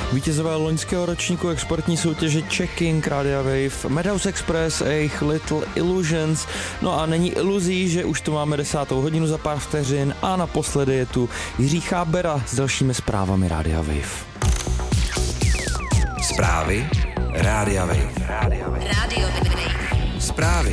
Vítězové loňského ročníku exportní soutěže Checking Radia Wave, Madhouse Express a jejich Little Illusions. No a není iluzí, že už tu máme 10. hodinu za pár vteřin a naposledy je tu Jiří Chábera s dalšími zprávami Radia Wave. Zprávy Radia Wave. Radio Wave. Zprávy.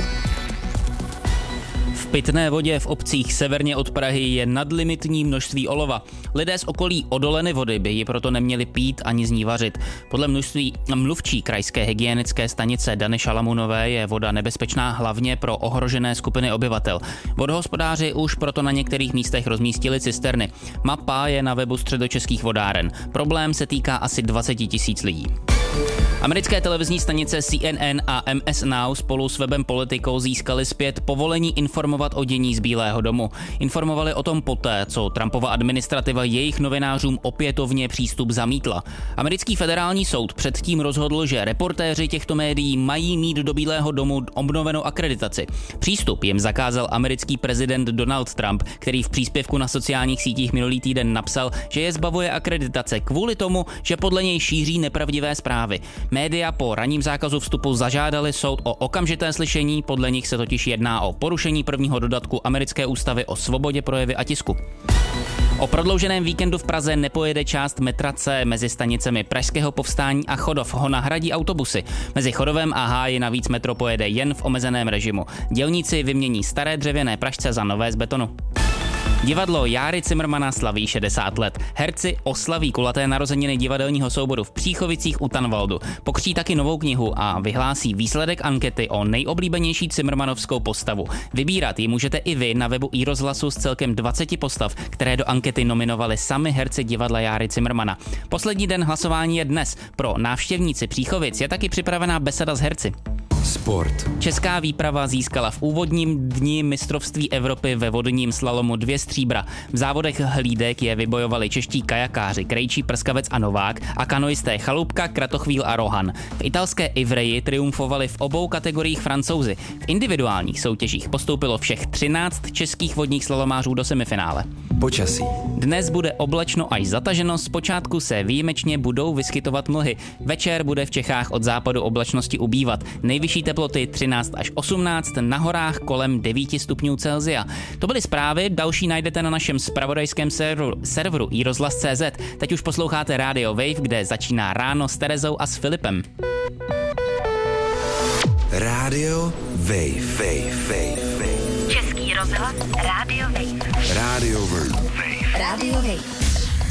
V pitné vodě v obcích severně od Prahy je nadlimitní množství olova. Lidé z okolí odoleny vody by ji proto neměli pít ani z ní vařit. Podle mluvčí krajské hygienické stanice Dany Šalamunové je voda nebezpečná hlavně pro ohrožené skupiny obyvatel. Vodohospodáři už proto na některých místech rozmístili cisterny. Mapa je na webu Středočeských vodáren. Problém se týká asi 20 000 lidí. Americké televizní stanice CNN a MS Now spolu s webem Politico získali zpět povolení informovat o dění z Bílého domu. Informovali o tom poté, co Trumpova administrativa jejich novinářům opětovně přístup zamítla. Americký federální soud předtím rozhodl, že reportéři těchto médií mají mít do Bílého domu obnovenou akreditaci. Přístup jim zakázal americký prezident Donald Trump, který v příspěvku na sociálních sítích minulý týden napsal, že je zbavuje akreditace kvůli tomu, že podle něj šíří nepravdivé zprávy. Média po ranním zákazu vstupu zažádali soud o okamžité slyšení, podle nich se totiž jedná o porušení prvního dodatku americké ústavy o svobodě projevy a tisku. O prodlouženém víkendu v Praze nepojede část metra C mezi stanicemi Pražského povstání a Chodov. Ho nahradí autobusy. Mezi Chodovem a Háji navíc metro pojede jen v omezeném režimu. Dělníci vymění staré dřevěné pražce za nové z betonu. Divadlo Járy Cimrmana slaví 60 let. Herci oslaví kulaté narozeniny divadelního souboru v Příchovicích u Tanvaldu. Pokří taky novou knihu a vyhlásí výsledek ankety o nejoblíbenější cimrmanovskou postavu. Vybírat ji můžete i vy na webu iRozhlasu z celkem 20 postav, které do ankety nominovali sami herci divadla Járy Cimrmana. Poslední den hlasování je dnes. Pro návštěvníci Příchovic je taky připravená beseda s herci. Sport. Česká výprava získala v úvodním dni mistrovství Evropy ve vodním slalomu 2 stříbra. V závodech hlídek je vybojovali čeští kajakáři Krejčí, Prskavec a Novák a kanoisté Chaloupka, Kratochvíl a Rohan. V italské Ivreji triumfovali v obou kategoriích Francouzi. V individuálních soutěžích postoupilo všech 13 českých vodních slalomářů do semifinále. Počasí. Dnes bude oblačno až zataženo, zpočátku se výjimečně budou vyskytovat mlhy. Večer bude v Čechách od západu oblačnosti ubývat. Nejvyšší teploty 13 až 18, na horách kolem 9 stupňů Celsia. To byly zprávy, další najdete na našem zpravodajském serveru iRozhlas.cz. Teď už posloucháte Radio Wave, kde začíná ráno s Terezou a s Filipem. Radio Wave. Český rozhlas Radio Wave. Radio Wave. Radio Wave.